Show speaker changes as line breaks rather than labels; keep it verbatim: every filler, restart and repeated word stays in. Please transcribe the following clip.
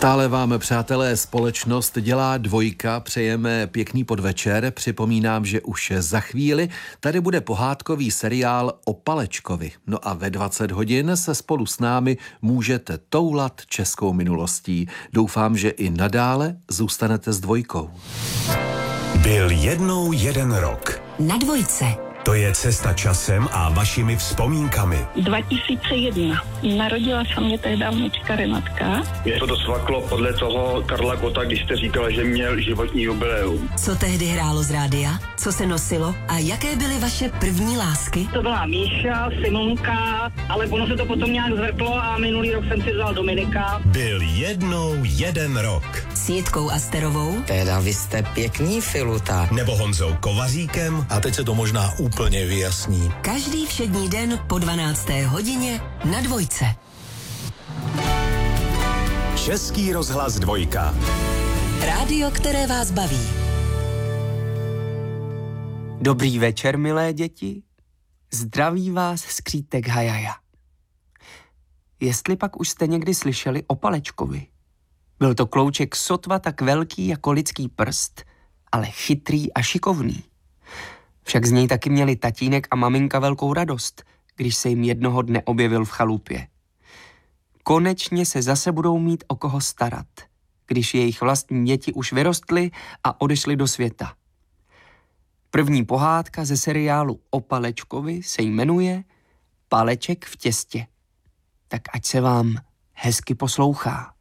Stále vám, přátelé, společnost dělá dvojka, přejeme pěkný podvečer, připomínám, že už za chvíli tady bude pohádkový seriál o Palečkovi. No a ve dvacet hodin se spolu s námi můžete toulat českou minulostí. Doufám, že i nadále zůstanete s dvojkou.
Byl jednou jeden rok.
Na dvojce.
To je cesta časem a vašimi vzpomínkami.
dva tisíce jedna. Narodila se mě tehdy vnučka Renatka.
Mě to dosvaklo podle toho Karla Gotta, když jste říkala, že měl životní jubileum.
Co tehdy hrálo z rádia? Co se nosilo? A jaké byly vaše první lásky?
To byla Míša, Simonka, ale ono se to potom nějak zvrtlo a minulý rok jsem si vzal Dominika.
Byl jednou jeden rok.
S Jitkou Asterovou.
Teda vy jste pěkný, Filuta.
Nebo Honzou Kovaříkem.
A teď se to možná úplně vyjasní.
Každý všední den po dvanácté hodině na dvojce.
Český rozhlas dvojka.
Rádio, které vás baví.
Dobrý večer, milé děti. Zdraví vás skřítek Hajaja. Jestli pak už jste někdy slyšeli o Palečkovi. Byl to klouček sotva tak velký jako lidský prst, ale chytrý a šikovný. Však z něj taky měli tatínek a maminka velkou radost, když se jim jednoho dne objevil v chalupě. Konečně se zase budou mít o koho starat, když jejich vlastní děti už vyrostly a odešly do světa. První pohádka ze seriálu o Palečkovi se jmenuje Paleček v těstě. Tak ať se vám hezky poslouchá.